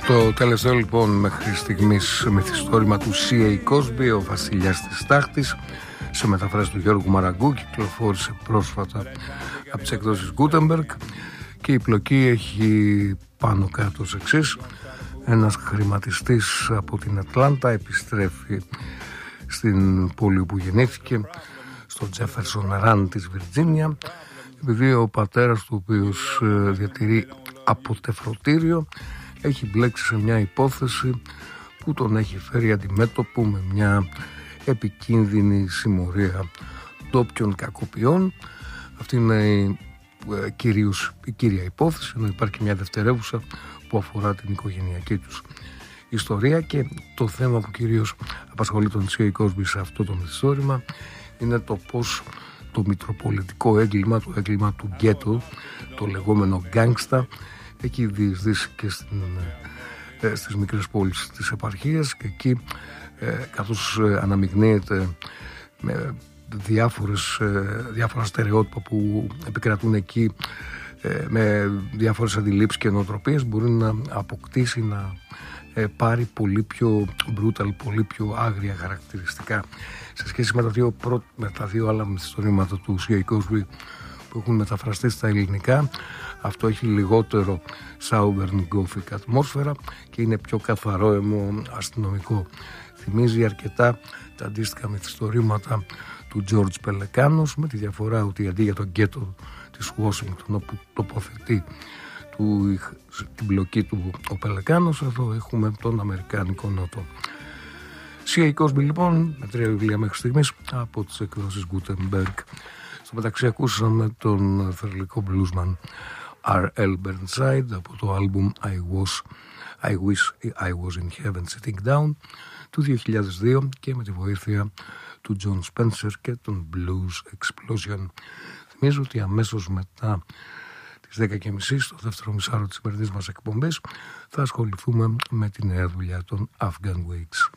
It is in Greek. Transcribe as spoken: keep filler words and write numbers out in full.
Το τελευταίο λοιπόν μέχρι στιγμής μυθιστόρημα του Σι Έι Cosby, ο βασιλιάς της τάχτης, σε μεταφράση του Γιώργου Μαραγκού, κυκλοφόρησε πρόσφατα από τις εκδόσεις Gutenberg και η πλοκή έχει πάνω κάτω ως εξής. Ένας χρηματιστής από την Ατλάντα επιστρέφει στην πόλη όπου γεννήθηκε, στο Τζέφερσον Ραν της Βιρτζίνια, επειδή ο πατέρας του, ο οποίος διατηρεί αποτεφρωτήριο, έχει μπλέξει σε μια υπόθεση που τον έχει φέρει αντιμέτωπο με μια επικίνδυνη συμμορία ντόπιων κακοποιών. Αυτή είναι η, ε, κυρίως η κύρια υπόθεση, ενώ υπάρχει μια δευτερεύουσα που αφορά την οικογενειακή τους ιστορία, και το θέμα που κυρίως απασχολεί τον Σι Έι Cosby σε αυτό το μυθιστόρημα είναι το πώς το μητροπολιτικό έγκλημα, το έγκλημα του γκέτο, το λεγόμενο γκάνγκστα, έχει διεισδύσει και στην, ε, στις μικρές πόλεις της επαρχίας, και εκεί ε, καθώς ε, αναμειγνύεται με διάφορες, ε, διάφορα στερεότυπα που επικρατούν εκεί, ε, με διάφορες αντιλήψεις και νοοτροπίες, μπορεί να αποκτήσει, να ε, πάρει πολύ πιο brutal, πολύ πιο άγρια χαρακτηριστικά σε σχέση με τα δύο, πρω... με τα δύο άλλα μυθιστορήματα του Σι Έι Cosby που έχουν μεταφραστεί στα ελληνικά. Αυτό έχει λιγότερο Southern Gothic ατμόσφαιρα και είναι πιο καθαρό αιμο αστυνομικό. Θυμίζει αρκετά τα αντίστοιχα μυθιστορήματα του George Pelecanos, με τη διαφορά ότι αντί για τον γκέτο της Washington όπου τοποθετεί του, την μπλοκή του ο Πελεκάνος, εδώ έχουμε τον Αμερικάνικο Νότο. Σι Έι Cosby λοιπόν, με τρία βιβλία μέχρι στιγμής από τις εκδόσεις Gutenberg. Στο μεταξύ ακούσαμε τον θρυλικό bluesman αρ ελ Burnside από το άλμπουμ I, was, I Wish I Was in Heaven Sitting Down του δύο χιλιάδες δύο, και με τη βοήθεια του John Spencer και τον Blues Explosion. Θυμίζω ότι αμέσως μετά τις δέκα και μισή στο δεύτερο μισάρο της σημερινής μας εκπομπής θα ασχοληθούμε με τη νέα δουλειά των Afghan Wigs.